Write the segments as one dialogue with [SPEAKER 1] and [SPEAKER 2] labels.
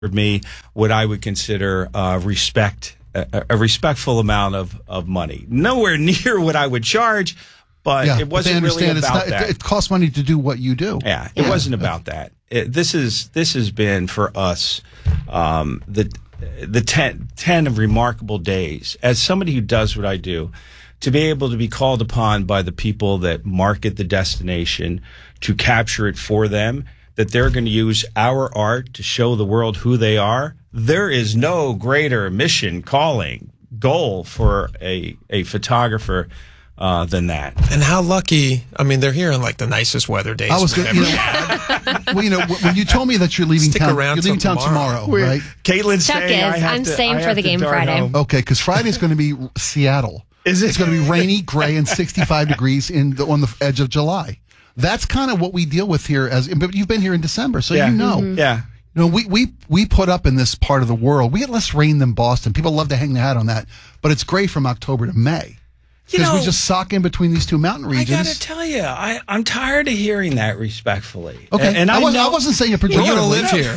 [SPEAKER 1] me what I would consider respect. A respectful amount of money. Nowhere near what I would charge, but it wasn't really about that.
[SPEAKER 2] It costs money to do what you do.
[SPEAKER 1] Yeah, it wasn't about that. This has been for us the 10 of remarkable days. As somebody who does what I do, to be able to be called upon by the people that market the destination to capture it for them, that they're going to use our art to show the world who they are. There is no greater mission, calling, goal for a photographer than that.
[SPEAKER 3] And how lucky, I mean, they're here in like the nicest weather days.
[SPEAKER 2] I was going when you told me that you're leaving town tomorrow, right?
[SPEAKER 1] Caitlin's saying
[SPEAKER 4] I'm staying for the game Friday.
[SPEAKER 2] Home. Okay, because Friday's going to be Seattle.
[SPEAKER 1] Is it?
[SPEAKER 2] It's going to be rainy, gray, and 65 degrees on the edge of July. That's kind of what we deal with here. But you've been here in December, so you know.
[SPEAKER 4] Mm-hmm.
[SPEAKER 1] Yeah.
[SPEAKER 2] You know, we put up in this part of the world. We get less rain than Boston. People love to hang their hat on that, but it's great from October to May because we just sock in between these two mountain regions.
[SPEAKER 1] I got to tell you, I'm tired of hearing that respectfully.
[SPEAKER 2] Okay, and I wasn't saying it pejoratively.
[SPEAKER 3] You don't live here.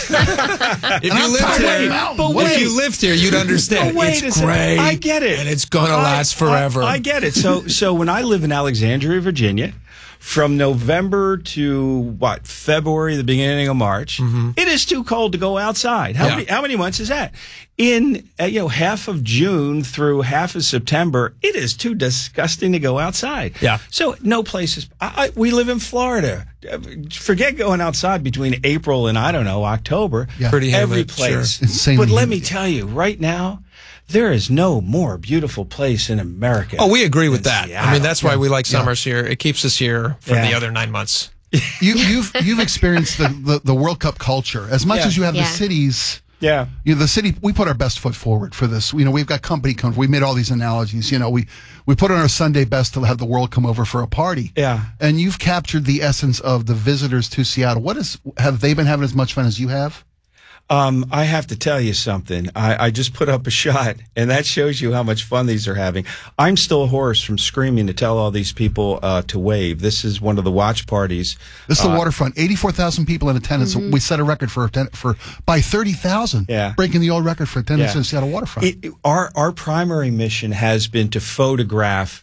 [SPEAKER 3] If you lived here, you'd understand. It's great.
[SPEAKER 1] I get it,
[SPEAKER 3] and it's gonna last forever.
[SPEAKER 1] I get it. So when I live in Alexandria, Virginia, from November to February, the beginning of March, it is too cold to go outside. How many months is that? In half of June through half of September, it is too disgusting to go outside.
[SPEAKER 3] Yeah.
[SPEAKER 1] So no places. We live in Florida. Forget going outside between April and October.
[SPEAKER 2] Yeah.
[SPEAKER 3] Pretty
[SPEAKER 1] every
[SPEAKER 3] humid,
[SPEAKER 1] place.
[SPEAKER 3] Sure.
[SPEAKER 2] Insanely
[SPEAKER 1] But let
[SPEAKER 2] humid.
[SPEAKER 1] me tell you, right now, there is no more beautiful place in America.
[SPEAKER 3] Oh, we agree with that.
[SPEAKER 1] Seattle.
[SPEAKER 3] I mean, that's why we like summers here. It keeps us here for the other 9 months.
[SPEAKER 2] You've experienced the World Cup culture as much as you have the cities.
[SPEAKER 1] Yeah.
[SPEAKER 2] The city, we put our best foot forward for this. We've got company come. We made all these analogies. We put on our Sunday best to have the world come over for a party.
[SPEAKER 1] Yeah.
[SPEAKER 2] And you've captured the essence of the visitors to Seattle. Have they been having as much fun as you have?
[SPEAKER 1] I have to tell you something. I just put up a shot, and that shows you how much fun these are having. I'm still hoarse from screaming to tell all these people to wave. This is one of the watch parties.
[SPEAKER 2] This is the waterfront. 84,000 people in attendance. We set a record by 30,000.
[SPEAKER 1] Yeah.
[SPEAKER 2] Breaking the old record for attendance in Seattle waterfront.
[SPEAKER 1] Our primary mission has been to photograph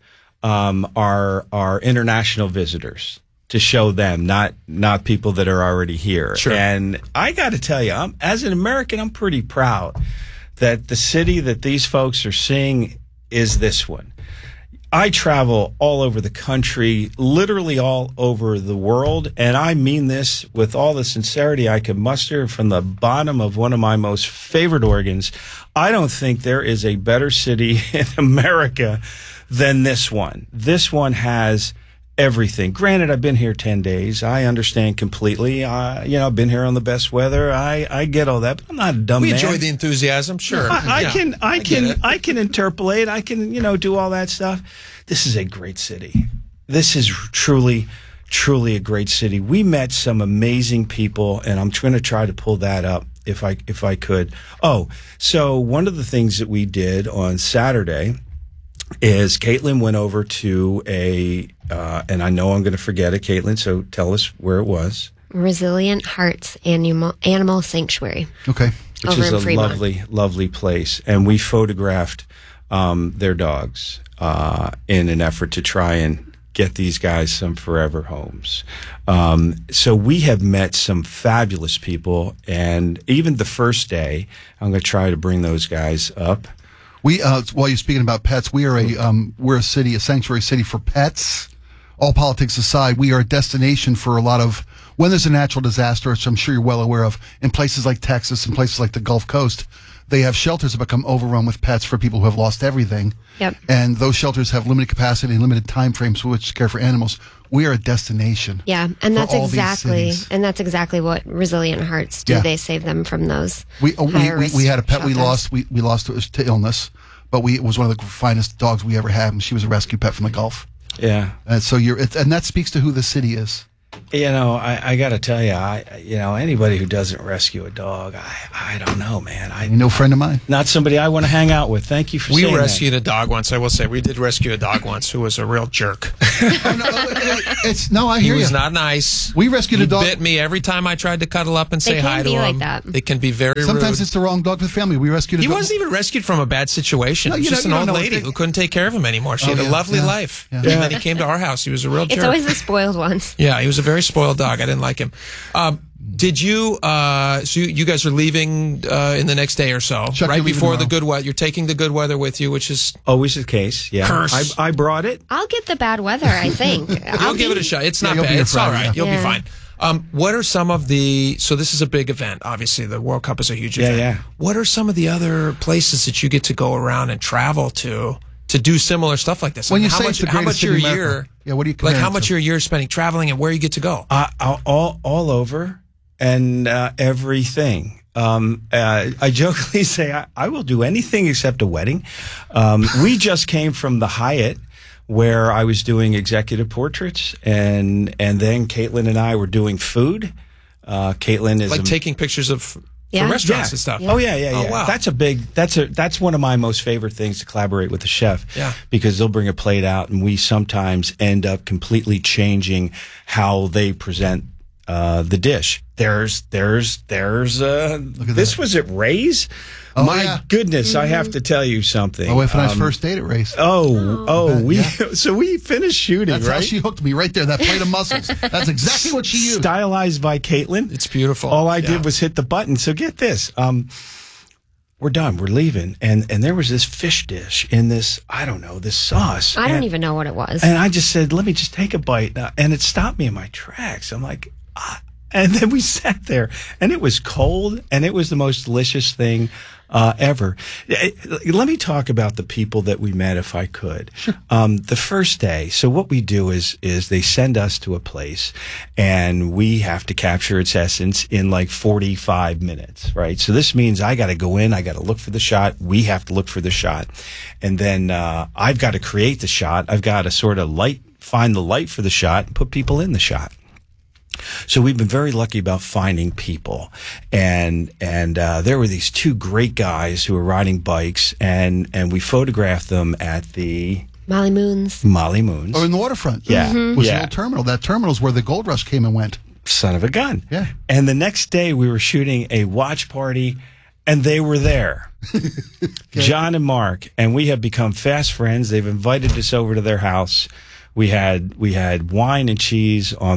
[SPEAKER 1] our international visitors, to show them, not people that are already here.
[SPEAKER 3] Sure.
[SPEAKER 1] And I got to tell you, as an American, I'm pretty proud that the city that these folks are seeing is this one. I travel all over the country, literally all over the world, and I mean this with all the sincerity I can muster from the bottom of one of my most favorite organs. I don't think there is a better city in America than this one. This one has everything. Granted, I've been here 10 days. I understand completely. I've been here on the best weather. I get all that, but I'm not a dumb man.
[SPEAKER 3] We enjoy the enthusiasm, sure.
[SPEAKER 1] I can interpolate. I can, do all that stuff. This is a great city. This is truly a great city. We met some amazing people, and I'm going to try to pull that up if I could. Oh, so one of the things that we did on Saturday is Caitlin went over to and I know I'm going to forget it, Caitlin, so tell us where it was.
[SPEAKER 4] Resilient Hearts Animal Sanctuary.
[SPEAKER 2] Okay.
[SPEAKER 1] Which is a lovely, lovely place. And we photographed their dogs in an effort to try and get these guys some forever homes. So we have met some fabulous people, and even the first day, I'm going to try to bring those guys up.
[SPEAKER 2] We, while you're speaking about pets, we are we're a city, a sanctuary city for pets. All politics aside, we are a destination for a lot of, when there's a natural disaster, which I'm sure you're well aware of, in places like Texas and places like the Gulf Coast, they have shelters that become overrun with pets for people who have lost everything.
[SPEAKER 4] Yep.
[SPEAKER 2] And those shelters have limited capacity and limited time frames for which to care for animals. We are a destination.
[SPEAKER 4] Yeah, and that's
[SPEAKER 2] exactly
[SPEAKER 4] what Resilient Hearts do.
[SPEAKER 2] Yeah.
[SPEAKER 4] They save them from those.
[SPEAKER 2] We had a pet
[SPEAKER 4] shelters.
[SPEAKER 2] we lost to illness, but it was one of the finest dogs we ever had, and she was a rescue pet from the Gulf.
[SPEAKER 1] Yeah.
[SPEAKER 2] And so and that speaks to who the city is.
[SPEAKER 1] I got to tell you, anybody who doesn't rescue a dog, I don't know, man.
[SPEAKER 2] You're no friend of mine.
[SPEAKER 1] Not somebody I want to hang out with. Thank you for saying that.
[SPEAKER 3] We rescued a dog once. I will say we did rescue a dog once who was a real jerk.
[SPEAKER 2] I
[SPEAKER 3] He
[SPEAKER 2] hear
[SPEAKER 3] was
[SPEAKER 2] you.
[SPEAKER 3] not nice.
[SPEAKER 2] We rescued
[SPEAKER 3] He
[SPEAKER 2] a dog.
[SPEAKER 3] bit me every time I tried to cuddle up and say
[SPEAKER 4] They
[SPEAKER 3] hi
[SPEAKER 4] can
[SPEAKER 3] to
[SPEAKER 4] be
[SPEAKER 3] him.
[SPEAKER 4] like that.
[SPEAKER 3] They can be very
[SPEAKER 2] Sometimes
[SPEAKER 3] rude.
[SPEAKER 2] it's the wrong dog for the family. We rescued a
[SPEAKER 3] He
[SPEAKER 2] dog.
[SPEAKER 3] wasn't even rescued from a bad situation.
[SPEAKER 2] No,
[SPEAKER 3] It was
[SPEAKER 2] you
[SPEAKER 3] just
[SPEAKER 2] don't-
[SPEAKER 3] an
[SPEAKER 2] you
[SPEAKER 3] old
[SPEAKER 2] don't know
[SPEAKER 3] lady
[SPEAKER 2] what they-
[SPEAKER 3] who couldn't take care of him anymore. She had a
[SPEAKER 2] yeah,
[SPEAKER 3] lovely
[SPEAKER 2] yeah,
[SPEAKER 3] life.
[SPEAKER 2] yeah.
[SPEAKER 3] And then he came to our house. He was a real jerk.
[SPEAKER 4] It's always the spoiled ones.
[SPEAKER 3] Yeah, he was a very spoiled dog. I didn't like him. Did you? So you guys are leaving in the next day or so,
[SPEAKER 2] Chuck,
[SPEAKER 3] right
[SPEAKER 2] you're leaving
[SPEAKER 3] before the
[SPEAKER 2] tomorrow.
[SPEAKER 3] good weather. You're taking the good weather with you, which is
[SPEAKER 1] Always the case. Yeah.
[SPEAKER 3] Curse.
[SPEAKER 1] I brought it.
[SPEAKER 4] I'll get the bad weather, I think.
[SPEAKER 3] you'll give it a shot. It's not
[SPEAKER 2] you'll be
[SPEAKER 3] bad.
[SPEAKER 2] here
[SPEAKER 3] It's all
[SPEAKER 2] Friday,
[SPEAKER 3] right.
[SPEAKER 2] yeah.
[SPEAKER 3] You'll be
[SPEAKER 4] Yeah.
[SPEAKER 3] fine. What are some of the? So this is a big event. Obviously, the World Cup is a huge
[SPEAKER 1] Yeah,
[SPEAKER 3] event.
[SPEAKER 1] yeah.
[SPEAKER 3] What are some of the other places that you get to go around and travel to do similar stuff like this?
[SPEAKER 2] When you
[SPEAKER 3] how
[SPEAKER 2] say
[SPEAKER 3] much,
[SPEAKER 2] it's the
[SPEAKER 3] how
[SPEAKER 2] greatest
[SPEAKER 3] much
[SPEAKER 2] city
[SPEAKER 3] your
[SPEAKER 2] in America,
[SPEAKER 3] year?
[SPEAKER 2] yeah, what do you
[SPEAKER 3] like?
[SPEAKER 2] compare
[SPEAKER 3] How
[SPEAKER 2] it
[SPEAKER 3] much
[SPEAKER 2] to?
[SPEAKER 3] your year spending traveling and where you get to go?
[SPEAKER 1] All over and everything. I jokingly say I will do anything except a wedding. We just came from the Hyatt, where I was doing executive portraits, and then Caitlin and I were doing food. Caitlin is
[SPEAKER 3] Like taking pictures of
[SPEAKER 4] Yeah.
[SPEAKER 3] for restaurants and stuff.
[SPEAKER 1] Oh yeah.
[SPEAKER 3] Oh, wow.
[SPEAKER 1] That's one of my most favorite things to collaborate with the chef.
[SPEAKER 3] Yeah.
[SPEAKER 1] Because they'll bring a plate out, and we sometimes end up completely changing how they present the dish. This was at Ray's.
[SPEAKER 2] Oh,
[SPEAKER 1] My
[SPEAKER 2] yeah.
[SPEAKER 1] goodness, I have to tell you something.
[SPEAKER 2] My wife and I's first date at race.
[SPEAKER 1] So we finished shooting,
[SPEAKER 2] That's how
[SPEAKER 1] right?
[SPEAKER 2] she hooked me right there. That plate of mussels. That's exactly what she used.
[SPEAKER 1] Stylized by Caitlin.
[SPEAKER 3] It's beautiful.
[SPEAKER 1] All I
[SPEAKER 3] Yeah.
[SPEAKER 1] did was hit the button. So get this. We're done. We're leaving. And there was this fish dish in this, I don't know, this sauce.
[SPEAKER 4] I don't
[SPEAKER 1] And-
[SPEAKER 4] even know what it was.
[SPEAKER 1] And I just said, let me just take a bite. And it stopped me in my tracks. I'm like, and then we sat there, and it was cold, and it was the most delicious thing ever. Let me talk about the people that we met, if I could. Sure. The first day, so what we do is they send us to a place, and we have to capture its essence in like 45 minutes, right? So this means I got to go in, I got to look for the shot, we have to look for the shot, and then I've got to create the shot. I've got to sort of find the light for the shot and put people in the shot. So we've been very lucky about finding people, and there were these two great guys who were riding bikes, and we photographed them at the
[SPEAKER 4] Molly Moons.
[SPEAKER 1] Molly Moons.
[SPEAKER 2] Or in the waterfront.
[SPEAKER 1] Yeah. Mhm.
[SPEAKER 2] Was
[SPEAKER 1] Yeah.
[SPEAKER 2] the old terminal. That terminal's where the gold rush came and went.
[SPEAKER 1] Son of a gun.
[SPEAKER 2] Yeah.
[SPEAKER 1] And the next day we were shooting a watch party, and they were there. John and Mark, and we have become fast friends. They've invited us over to their house. We had wine and cheese on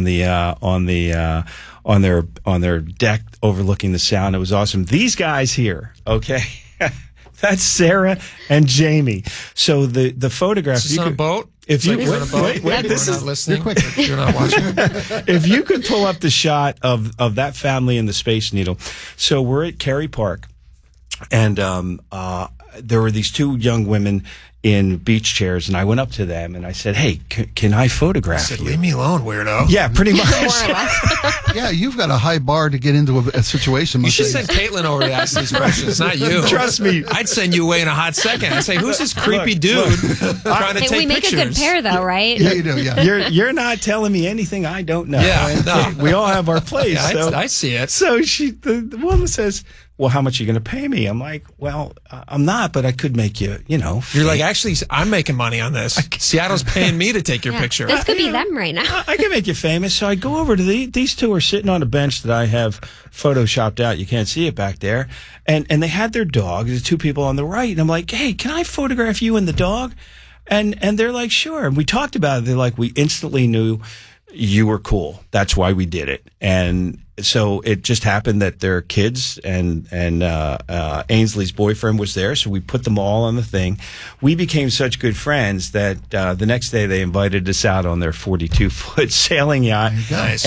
[SPEAKER 1] their deck overlooking the sound. It was awesome. These guys here, okay, that's Sarah and Jamie. So the photograph.
[SPEAKER 3] Is this on a boat?
[SPEAKER 1] If you
[SPEAKER 3] We're on a boat.
[SPEAKER 1] wait,
[SPEAKER 3] We're not listening.
[SPEAKER 2] you're quick.
[SPEAKER 3] You're not watching.
[SPEAKER 1] if you could pull up the shot of that family in the Space Needle. So we're at Kerry Park, and there were these two young women in beach chairs, and I went up to them and I said, "Hey, can I photograph
[SPEAKER 3] Said,
[SPEAKER 1] you?"
[SPEAKER 3] leave me alone, weirdo.
[SPEAKER 1] Yeah, pretty much.
[SPEAKER 4] More or less.
[SPEAKER 2] Yeah, you've got a high bar to get into a situation.
[SPEAKER 3] You should send Caitlin over to ask these questions, not you.
[SPEAKER 1] Trust me.
[SPEAKER 3] I'd send you away in a hot second. I'd say, who's this creepy dude trying to
[SPEAKER 4] Hey,
[SPEAKER 3] take
[SPEAKER 4] we make
[SPEAKER 3] pictures?
[SPEAKER 4] a good pair, though, right?
[SPEAKER 2] Yeah, you do. Yeah.
[SPEAKER 1] You're not telling me anything I don't know.
[SPEAKER 3] Yeah, no.
[SPEAKER 1] We all have our place.
[SPEAKER 3] Yeah,
[SPEAKER 1] so
[SPEAKER 3] I see it.
[SPEAKER 1] So the woman says, "Well, how much are you going to pay me?" I'm like, "Well, I'm not, but I could make you,
[SPEAKER 3] You're like, actually, I'm making money on this. Seattle's paying me to take your
[SPEAKER 4] Yeah.
[SPEAKER 3] picture.
[SPEAKER 4] This could be them right now.
[SPEAKER 1] I can make you famous." So I go over to these two are sitting on a bench that I have photoshopped out. You can't see it back there. And they had their dog, the two people on the right. And I'm like, "Hey, can I photograph you and the dog?" And they're like, "Sure." And we talked about it. They're like, "We instantly knew you were cool. That's why we did it." And so it just happened that their kids and Ainsley's boyfriend was there, so we put them all on the thing. We became such good friends that the next day they invited us out on their 42-foot sailing yacht.
[SPEAKER 3] Nice.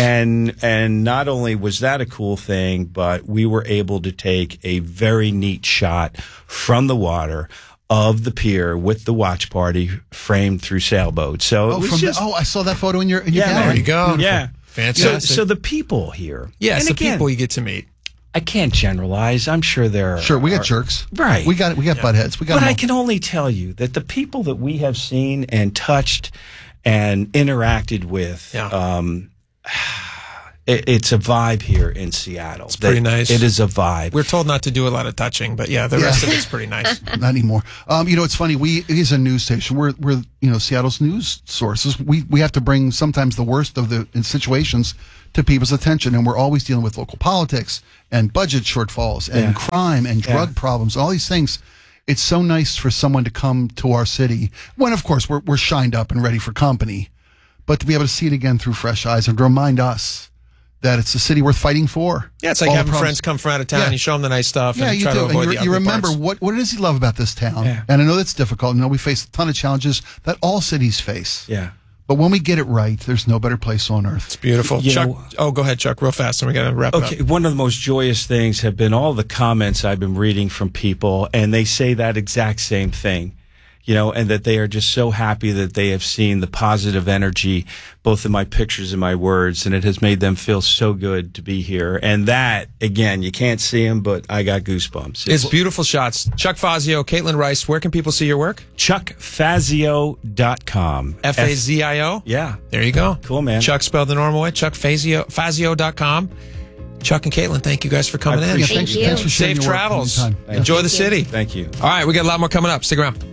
[SPEAKER 1] And not only was that a cool thing, but we were able to take a very neat shot from the water of the pier with the watch party framed through sailboats. So it was just
[SPEAKER 2] I saw that photo in your
[SPEAKER 1] Yeah,
[SPEAKER 2] gallery.
[SPEAKER 3] There you go.
[SPEAKER 1] yeah.
[SPEAKER 3] Fantastic.
[SPEAKER 1] So the people here.
[SPEAKER 3] yeah, it's
[SPEAKER 1] and
[SPEAKER 3] the
[SPEAKER 1] again,
[SPEAKER 3] people you get to meet.
[SPEAKER 1] I can't generalize. I'm sure there are.
[SPEAKER 2] Sure, we got jerks.
[SPEAKER 1] Right.
[SPEAKER 2] We got buttheads. We got.
[SPEAKER 1] But
[SPEAKER 2] them
[SPEAKER 1] I
[SPEAKER 2] all.
[SPEAKER 1] can only tell you that the people that we have seen and touched and interacted with,
[SPEAKER 3] Yeah.
[SPEAKER 1] It's a vibe here in Seattle. It's
[SPEAKER 3] pretty nice.
[SPEAKER 1] It is a vibe.
[SPEAKER 3] We're told not to do a lot of touching, but the rest of it's pretty nice.
[SPEAKER 2] Not anymore. It's funny. It is a news station. We're Seattle's news sources. We have to bring sometimes the worst of the situations to people's attention, and we're always dealing with local politics and budget shortfalls and crime and drug problems, all these things. It's so nice for someone to come to our city when, of course, we're shined up and ready for company, but to be able to see it again through fresh eyes and to remind us that it's a city worth fighting for.
[SPEAKER 3] Yeah, it's like having friends come from out of town. You show them the nice stuff and try to avoid the ugly
[SPEAKER 2] you remember
[SPEAKER 3] parts.
[SPEAKER 2] what does he love about this town?
[SPEAKER 1] Yeah.
[SPEAKER 2] And I know that's difficult. I know we face a ton of challenges that all cities face.
[SPEAKER 1] Yeah.
[SPEAKER 2] But when we get it right, there's no better place on earth.
[SPEAKER 3] It's beautiful.
[SPEAKER 1] You
[SPEAKER 3] Chuck,
[SPEAKER 1] know-
[SPEAKER 3] go ahead, Chuck, real fast, and we got to wrap it
[SPEAKER 1] Okay,
[SPEAKER 3] up.
[SPEAKER 1] one of the most joyous things have been all the comments I've been reading from people, and they say that exact same thing, and that they are just so happy that they have seen the positive energy, both in my pictures and my words, and it has made them feel so good to be here. And that, again, you can't see them, but I got goosebumps.
[SPEAKER 3] It's beautiful shots. Chuck Fazio, Caitlin Rice, where can people see your work?
[SPEAKER 1] ChuckFazio.com.
[SPEAKER 3] Fazio?
[SPEAKER 1] Yeah.
[SPEAKER 3] There you go.
[SPEAKER 1] Cool, man.
[SPEAKER 3] Chuck spelled the normal way. Fazio.com. Chuck and Caitlin, thank you guys for coming in.
[SPEAKER 1] appreciate
[SPEAKER 2] Thanks
[SPEAKER 4] you.
[SPEAKER 2] for sharing
[SPEAKER 3] Safe
[SPEAKER 2] your work
[SPEAKER 3] travels.
[SPEAKER 2] anytime.
[SPEAKER 3] Enjoy the city.
[SPEAKER 1] Thank you.
[SPEAKER 3] All right, we got a lot more coming up. Stick around.